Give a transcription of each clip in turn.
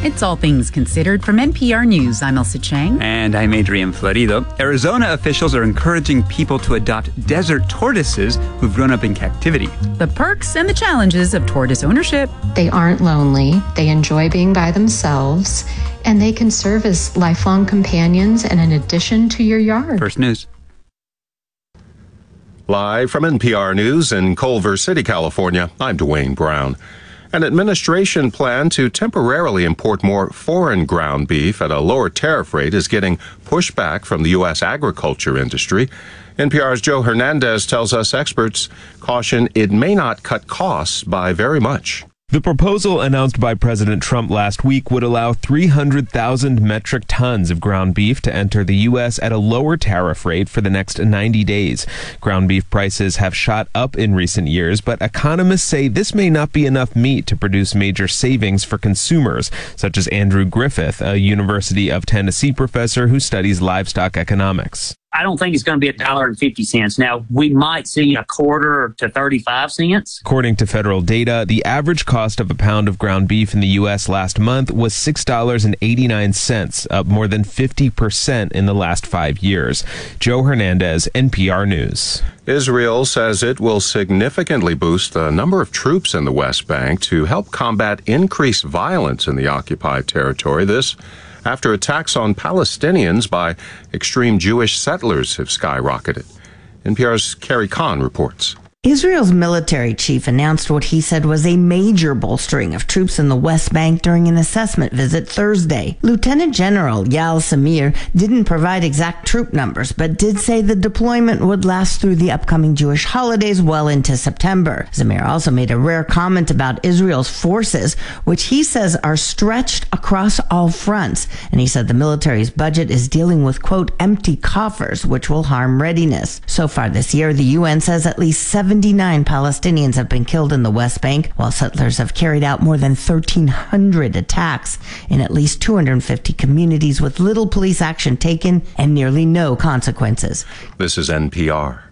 It's All Things Considered from NPR News. I'm Elsa Chang. And I'm Adrian Florido. Arizona officials are encouraging people to adopt desert tortoises who've grown up in captivity. The perks and the challenges of tortoise ownership. They aren't lonely. They enjoy being by themselves. And they can serve as lifelong companions and an addition to your yard. First News. Live from NPR News in Culver City, California, I'm Dwayne Brown. An administration plan to temporarily import more foreign ground beef at a lower tariff rate is getting pushback from the U.S. agriculture industry. NPR's Joe Hernandez tells us experts caution it may not cut costs by very much. The proposal announced by President Trump last week would allow 300,000 metric tons of ground beef to enter the U.S. at a lower tariff rate for the next 90 days. Ground beef prices have shot up in recent years, but economists say this may not be enough meat to produce major savings for consumers, such as Andrew Griffith, a University of Tennessee professor who studies livestock economics. I don't think it's going to be $1.50. Now, we might see a quarter to 35 cents. According to federal data, the average cost of a pound of ground beef in the U.S. last month was $6.89, up more than 50% in the last 5 years. Joe Hernandez, NPR News. Israel says it will significantly boost the number of troops in the West Bank to help combat increased violence in the occupied territory. This after attacks on Palestinians by extreme Jewish settlers have skyrocketed. NPR's Carrie Kahn reports. Israel's military chief announced what he said was a major bolstering of troops in the West Bank during an assessment visit Thursday. Lieutenant General Yael Zamir didn't provide exact troop numbers, but did say the deployment would last through the upcoming Jewish holidays well into September. Zamir also made a rare comment about Israel's forces, which he says are stretched across all fronts. And he said the military's budget is dealing with, quote, empty coffers, which will harm readiness. So far this year, the UN says at least 79 Palestinians have been killed in the West Bank, while settlers have carried out more than 1,300 attacks in at least 250 communities with little police action taken and nearly no consequences. This is NPR.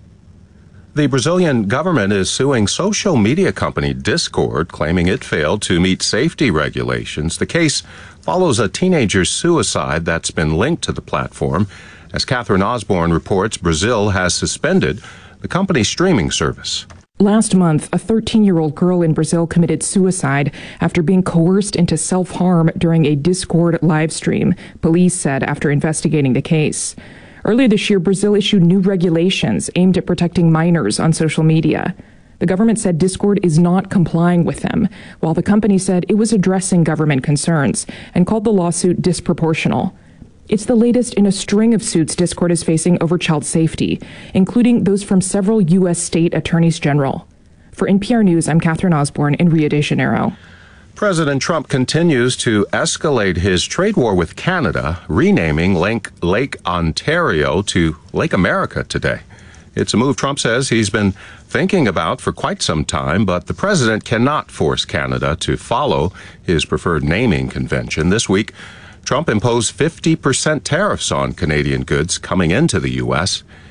The Brazilian government is suing social media company Discord, claiming it failed to meet safety regulations. The case follows a teenager's suicide that's been linked to the platform. As Catherine Osborne reports, Brazil has suspended the company's streaming service. Last month, a 13-year-old girl in Brazil committed suicide after being coerced into self-harm during a Discord live stream, police said after investigating the case. Earlier this year, Brazil issued new regulations aimed at protecting minors on social media. The government said Discord is not complying with them, while the company said it was addressing government concerns and called the lawsuit disproportional. It's the latest in a string of suits Discord is facing over child safety, including those from several U.S. state attorneys general. For NPR News, I'm Catherine Osborne in Rio de Janeiro. President Trump continues to escalate his trade war with Canada, renaming Lake Ontario to Lake America today. It's a move Trump says he's been thinking about for quite some time, but the president cannot force Canada to follow his preferred naming convention. This week, Trump imposed 50% tariffs on Canadian goods coming into the U.S.